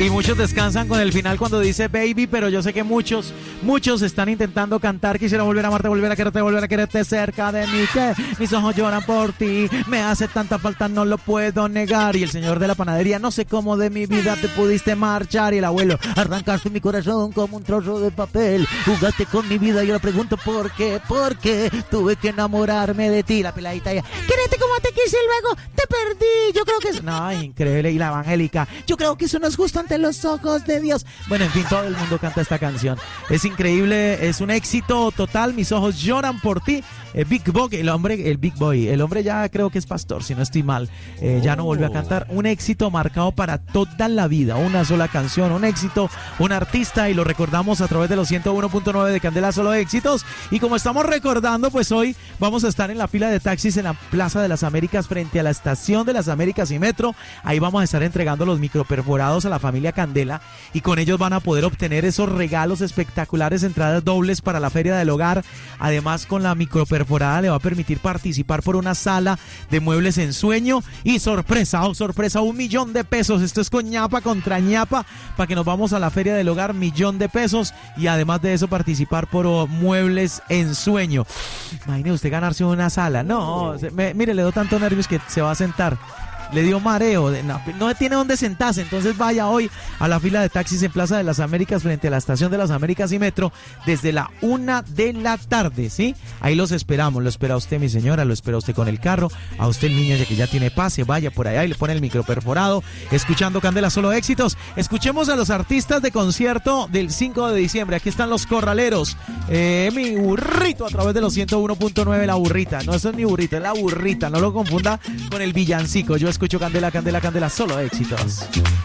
Y muchos descansan con el final cuando dice baby, pero yo sé que muchos están intentando cantar. Quisiera volver a amarte, volver a quererte cerca de mí, que mis ojos lloran por ti, me hace tanta falta, no lo puedo negar. Y el señor de la panadería, no sé cómo de mi vida te pudiste marchar. Y el abuelo, arrancaste mi corazón como un trozo de papel, jugaste con mi vida, yo le pregunto por qué tuve que enamorarme de ti. La peladita ya, quédate como te quise y luego te perdí. Yo creo que es... No, increíble. Y la evangélica, yo creo que eso no es justo ante los ojos de Dios. Bueno, en fin, todo el mundo canta esta canción. Es increíble, es un éxito total. Mis ojos lloran por ti. Big Boy, el Big Boy, el hombre ya creo que es pastor, si no estoy mal. Ya no volvió a cantar. Un éxito marcado para toda la vida. Una sola canción, un éxito, un artista, y lo recordamos a través de los 101.9 de Candela Solo Éxitos. Y como estamos recordando, pues hoy vamos a estar en la fila de taxis en la Plaza de las Américas, frente a la estación de las Américas y Metro. Ahí vamos a estar entregando los microperforados a la familia Candela, y con ellos van a poder obtener esos regalos espectaculares, entradas dobles para la Feria del Hogar. Además, con la microperforada le va a permitir participar por una sala de muebles en sueño. Y sorpresa, oh sorpresa, $1.000.000. Esto es con ñapa contra ñapa, para que nos vamos a la Feria del Hogar, $1.000.000. Y además de eso, participar por muebles en sueño. Imagine usted ganarse una sala. No, mire, le doy tanto nervios que se va a sentar. Le dio mareo, no tiene dónde sentarse. Entonces vaya hoy a la fila de taxis en Plaza de las Américas, frente a la estación de las Américas y Metro, desde la 1 de la tarde, ¿sí? Ahí los esperamos, lo espera usted, mi señora, lo espera usted con el carro, a usted el niño ya que ya tiene pase, vaya por allá y le pone el micro perforado, escuchando Candela Solo Éxitos. Escuchemos a los artistas de concierto del 5 de diciembre, aquí están los Corraleros, mi burrito a través de los 101.9, la burrita, no, eso es mi burrito, es la burrita, no lo confunda con el villancico. Yo escucho Candela, Candela, Candela, Solo Éxitos.